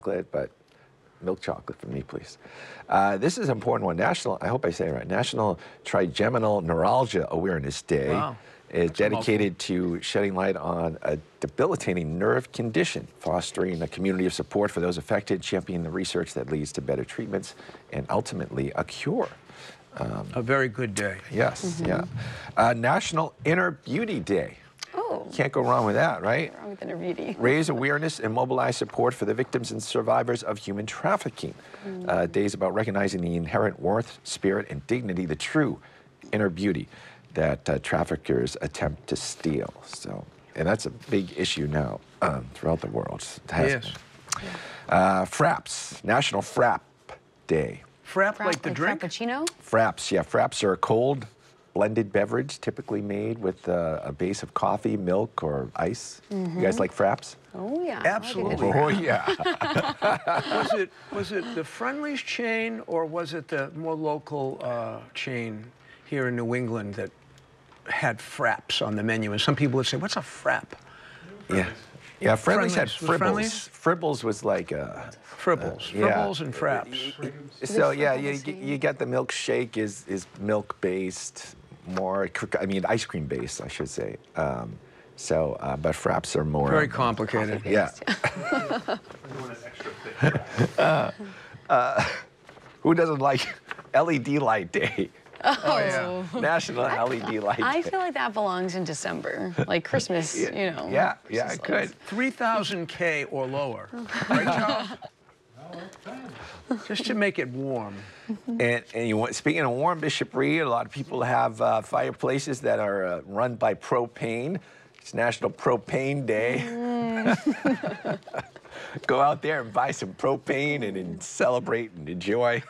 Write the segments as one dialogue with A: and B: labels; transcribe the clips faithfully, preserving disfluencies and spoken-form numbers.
A: chocolate, but milk chocolate for me, please. Uh, this is an important one. National, I hope I say it right, National Trigeminal Neuralgia Awareness Day
B: Wow.
A: is
B: That's
A: dedicated to shedding light on a debilitating nerve condition, fostering a community of support for those affected, championing the research that leads to better treatments, and ultimately a cure.
B: Um, a very good day.
A: Yes, mm-hmm. yeah. Uh, National Inner Beauty Day.
C: Oh.
A: Can't go wrong with that, right?
C: Wrong with inner beauty.
A: Raise awareness and mobilize support for the victims and survivors of human trafficking. Mm. Uh, days about recognizing the inherent worth, spirit, and dignity, the true inner beauty that uh, traffickers attempt to steal. So, and that's a big issue now um, throughout the world. It has
B: yes.
A: been. Uh, Fraps, National Frap Day.
B: Frap,
C: Frap
B: like the
C: like
B: drink?
C: Frappuccino?
A: Fraps, yeah. Fraps are a cold, blended beverage, typically made with uh, a base of coffee, milk, or ice. Mm-hmm. You guys like fraps?
C: Oh, yeah.
B: Absolutely.
A: Oh, yeah.
B: was it was it the Friendly's chain, or was it the more local uh, chain here in New England that had fraps on the menu? And some people would say, what's a frap?
A: Yeah. Yeah, Friendly's had
B: Friendly's.
A: Fribbles. Fribbles was like a...
B: Fribbles.
A: Uh, yeah.
B: Fribbles and fraps.
A: So, yeah, you, you get the milkshake is, is milk-based, more, I mean, ice cream-based, I should say. Um, so, uh, but fraps are more...
B: Very complicated.
A: Yeah. uh, uh, who doesn't like L E D light day?
C: Oh,
B: oh yeah.
A: National L E D light day.
C: I feel like that belongs in December, like Christmas,
A: yeah,
C: you know.
A: Yeah, yeah, it could.
B: three thousand K or lower, right, Charles? Just to make it warm.
A: And, and you want, speaking of warm, Bishop Reed, a lot of people have uh, fireplaces that are uh, run by propane. It's National Propane Day. Mm. Go out there and buy some propane and, and celebrate and enjoy.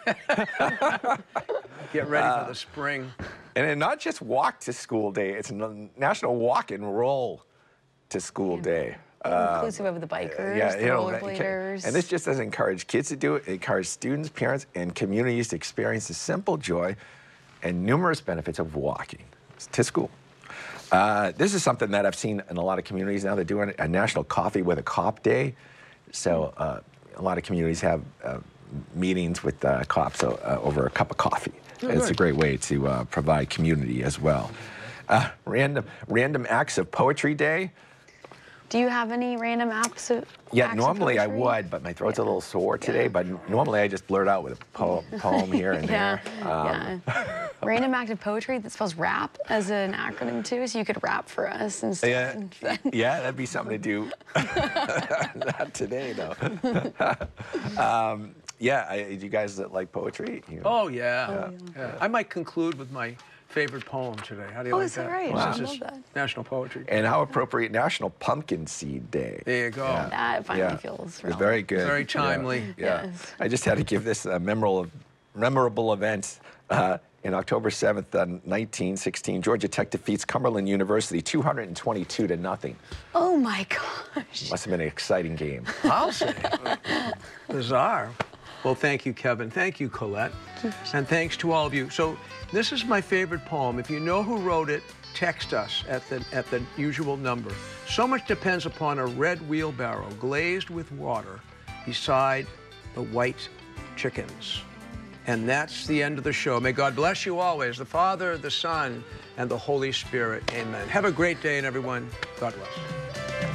B: Get ready
A: uh,
B: for the spring.
A: And then not just walk to school day, it's National Walk and Roll to School
C: yeah.
A: Day.
C: Inclusive um, of the bikers,
A: yeah,
C: the
A: you know,
C: rollerbladers.
A: And this just doesn't encourage kids to do it. It encourages students, parents, and communities to experience the simple joy and numerous benefits of walking to school. Uh, this is something that I've seen in a lot of communities now. They're doing a National Coffee with a Cop Day. So uh, a lot of communities have uh, meetings with uh, cops uh, over a cup of coffee. Oh, it's a great way to uh, provide community as well. Uh, random, random Acts of Poetry Day.
C: Do you have any random apps of
A: Yeah,
C: acts
A: normally
C: of
A: I would, but my throat's yeah. a little sore today. Yeah. But normally I just blurt out with a poem, poem here and
C: yeah.
A: there. Um,
C: yeah. Random act of poetry that spells rap as an acronym too, so you could rap for us instead.
A: Yeah, yeah, that'd be something to do. Not today, though. um, yeah, I, do you guys like poetry? You know?
B: Oh, yeah.
C: Oh,
B: yeah.
C: yeah.
B: yeah. I might conclude with my favorite poem today. How do you
C: oh,
B: like
C: is
B: that?
C: that right?
A: Wow.
C: I love that.
B: National Poetry.
A: And how appropriate, National Pumpkin Seed Day.
B: There you go.
A: Yeah.
C: That finally
A: yeah.
C: feels
A: relevant. Very good.
B: Very timely.
A: Yeah. yeah.
C: Yes.
A: I just had to give this a memorable, memorable event. Uh, in October seventh, uh, nineteen sixteen, Georgia Tech defeats Cumberland University two hundred twenty-two to nothing.
C: Oh my gosh.
A: Must have been an exciting game.
B: I'll say. Bizarre. Well, thank you, Kevin. Thank you, Colette. And thanks to all of you. So this is my favorite poem. If you know who wrote it, text us at the, at the usual number. So much depends upon a red wheelbarrow glazed with water beside the white chickens. And that's the end of the show. May God bless you always, the Father, the Son, and the Holy Spirit. Amen. Have a great day, and everyone, God bless.